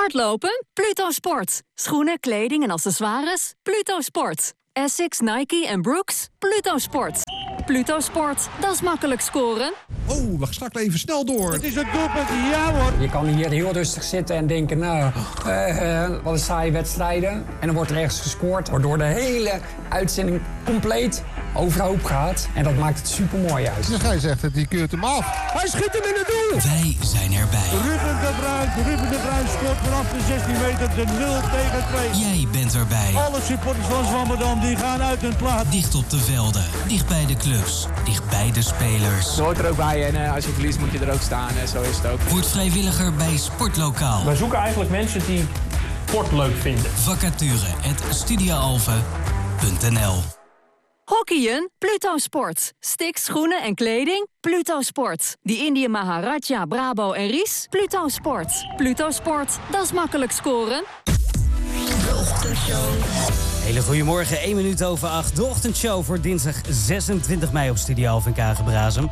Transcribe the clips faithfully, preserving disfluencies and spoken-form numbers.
Hardlopen? Pluto Sport. Schoenen, kleding en accessoires? Pluto Sport. Essex, Nike en Brooks? Pluto Sport. Pluto Sport, dat is makkelijk scoren. Oh, we schakelen even snel door. Het is het doelpunt, ja hoor. Je kan hier heel rustig zitten en denken, nou, uh, uh, wat een saaie wedstrijden. En dan wordt er ergens gescoord, waardoor de hele uitzending compleet overhoop gaat. En dat maakt het supermooi juist. De scheidsrechter die keurt hem af. Hij schiet hem in het doel. Wij zijn erbij. Ruben de Bruin, Ruben de Bruin scoort vanaf de zestien meter de nul tegen twee. Jij bent erbij. Alle supporters van Zwammerdam die gaan uit hun plaats. Dicht op de velden, dicht bij de clubs, dicht bij de spelers. Je hoort er ook bij en uh, als je verliest moet je er ook staan. En zo is het ook. Word vrijwilliger bij Sportlokaal. Wij zoeken eigenlijk mensen die sport leuk vinden. Vacature at studioalve punt n l. Hockeyen? Pluto Sport. Sticks, schoenen en kleding? Pluto Sport. Die Indië Maharaja, Brabo en Ries? Pluto Sport. Pluto Sport, dat is makkelijk scoren. Hele goedemorgen, één minuut over acht. De ochtendshow voor dinsdag zesentwintig mei op Studio Alphen Kagenbrazem.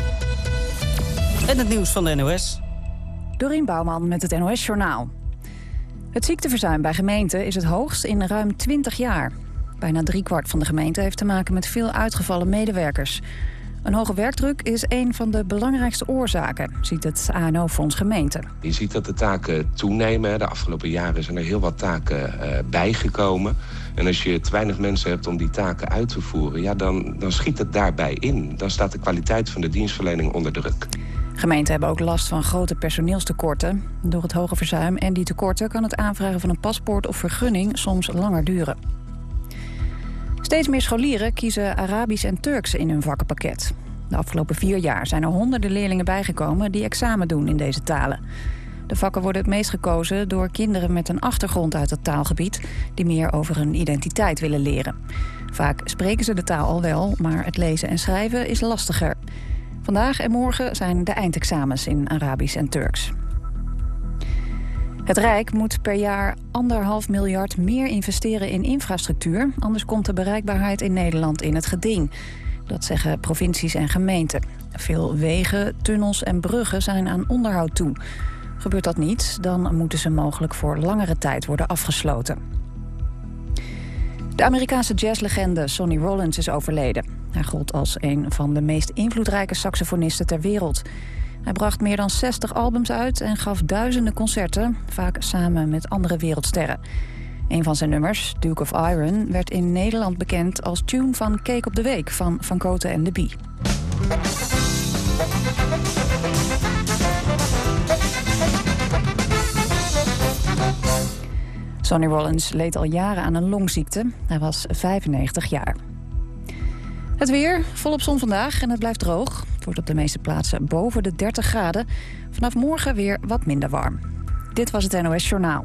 En het nieuws van de N O S. Dorien Bouwman met het N O S-journaal. Het ziekteverzuim bij gemeenten is het hoogst in ruim twintig jaar. Bijna driekwart van de gemeente heeft te maken met veel uitgevallen medewerkers. Een hoge werkdruk is een van de belangrijkste oorzaken, ziet het A N O-fonds Gemeenten. Je ziet dat de taken toenemen. De afgelopen jaren zijn er heel wat taken uh, bijgekomen. En als je te weinig mensen hebt om die taken uit te voeren, ja, dan, dan schiet het daarbij in. Dan staat de kwaliteit van de dienstverlening onder druk. Gemeenten hebben ook last van grote personeelstekorten. Door het hoge verzuim en die tekorten kan het aanvragen van een paspoort of vergunning soms langer duren. Steeds meer scholieren kiezen Arabisch en Turks in hun vakkenpakket. De afgelopen vier jaar zijn er honderden leerlingen bijgekomen die examen doen in deze talen. De vakken worden het meest gekozen door kinderen met een achtergrond uit het taalgebied die meer over hun identiteit willen leren. Vaak spreken ze de taal al wel, maar het lezen en schrijven is lastiger. Vandaag en morgen zijn de eindexamens in Arabisch en Turks. Het Rijk moet per jaar anderhalf miljard meer investeren in infrastructuur, anders komt de bereikbaarheid in Nederland in het geding. Dat zeggen provincies en gemeenten. Veel wegen, tunnels en bruggen zijn aan onderhoud toe. Gebeurt dat niet, dan moeten ze mogelijk voor langere tijd worden afgesloten. De Amerikaanse jazzlegende Sonny Rollins is overleden. Hij gold als een van de meest invloedrijke saxofonisten ter wereld. Hij bracht meer dan zestig albums uit en gaf duizenden concerten, vaak samen met andere wereldsterren. Een van zijn nummers, Duke of Iron, werd in Nederland bekend als tune van Cake op de Week van Van Cote en de Bie. Sonny Rollins leed al jaren aan een longziekte. Hij was vijfennegentig jaar. Het weer, volop zon vandaag en het blijft droog. Het wordt op de meeste plaatsen boven de dertig graden. Vanaf morgen weer wat minder warm. Dit was het N O S Journaal.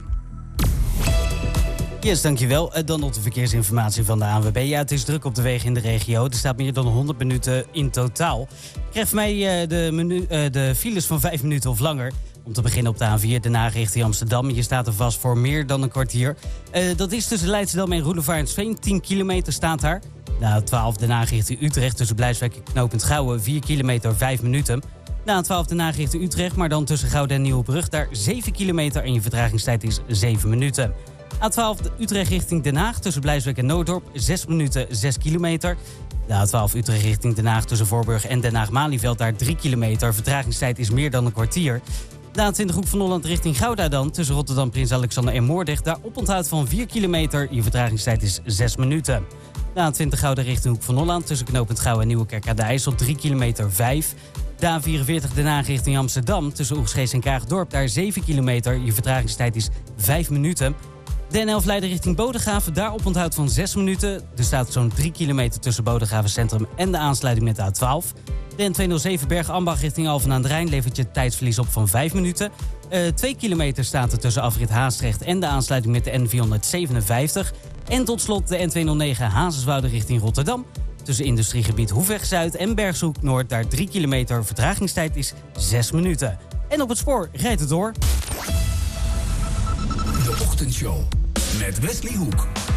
Yes, dankjewel. Dan nog de verkeersinformatie van de A N W B. Ja, het is druk op de wegen in de regio. Er staat meer dan honderd minuten in totaal. Ik krijg van mij de, menu, uh, de files van vijf minuten of langer. Om te beginnen op de A vier, daarna richting Amsterdam. Je staat er vast voor meer dan een kwartier. Uh, dat is tussen Leidschendam en Roelevarensveen. tien kilometer staat daar. De A twaalf, daarna richting Utrecht. Tussen Blijswijk en Knooppunt Gouwen. vier kilometer, vijf minuten. De A twaalf, daarna richting Utrecht. Maar dan tussen Gouda en Nieuwebrug. Daar zeven kilometer en je vertragingstijd is zeven minuten. A twaalf, Utrecht richting Den Haag. Tussen Blijswijk en Noodorp. zes minuten, zes kilometer. De A twaalf, Utrecht richting Den Haag. Tussen Voorburg en Den Haag-Malieveld. Daar drie kilometer. Vertragingstijd is meer dan een kwartier. De A twintig Hoek van Holland richting Gouda dan. Tussen Rotterdam, Prins Alexander en Moordrecht. Daar oponthoud van vier kilometer. Je vertragingstijd is zes minuten. De A twintig Gouda richting Hoek van Holland. Tussen Knooppunt Gouwen en Nieuwekerk aan de IJssel. drie kilometer, vijf. De A vierenveertig Den Haag richting Amsterdam. Tussen Oegstgeest en Kaagdorp. Daar zeven kilometer. Je vertragingstijd is vijf minuten. De N elf Leiden richting Bodegraven. Daar oponthoud van zes minuten. Er staat zo'n drie kilometer tussen Bodegraven Centrum en de aansluiting met de A twaalf. De N tweehonderdzeven Bergen-Ambach richting Alphen aan de Rijn levert je tijdsverlies op van vijf minuten. Uh, twee kilometer staat er tussen afrit Haastrecht en de aansluiting met de N vierhonderdzevenenvijftig. En tot slot de N tweehonderdnegen Hazenswoude richting Rotterdam. Tussen industriegebied Hoefweg-Zuid en Bergshoek-Noord. Daar drie kilometer, vertragingstijd is zes minuten. En op het spoor rijdt het door. De Ochtendshow met Wesley Hoek.